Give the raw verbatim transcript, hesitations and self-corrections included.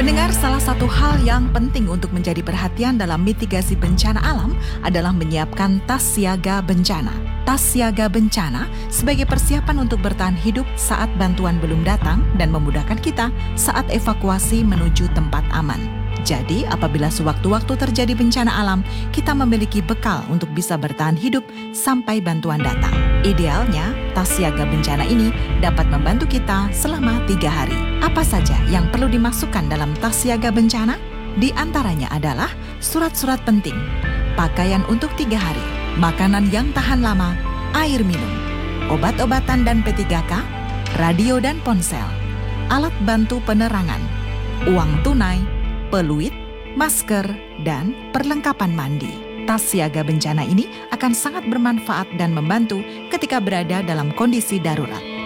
Pendengar, salah satu hal yang penting untuk menjadi perhatian dalam mitigasi bencana alam adalah menyiapkan tas siaga bencana. Tas siaga bencana sebagai persiapan untuk bertahan hidup saat bantuan belum datang dan memudahkan kita saat evakuasi menuju tempat aman. Jadi, apabila sewaktu-waktu terjadi bencana alam, kita memiliki bekal untuk bisa bertahan hidup sampai bantuan datang. Idealnya, tas siaga bencana ini dapat membantu kita selama tiga hari. Apa saja yang perlu dimasukkan dalam tas siaga bencana? Di antaranya adalah surat-surat penting, pakaian untuk tiga hari, makanan yang tahan lama, air minum, obat-obatan dan P tiga K, radio dan ponsel, alat bantu penerangan, uang tunai, peluit, masker, dan perlengkapan mandi. Tas siaga bencana ini akan sangat bermanfaat dan membantu ketika berada dalam kondisi darurat.